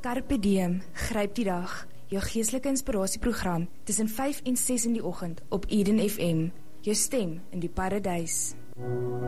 Carpe Diem, gryp die dag, jou geestelike inspirasieprogram tussen 5 en 6 in die oggend op Eden FM. Jou stem in die paradys.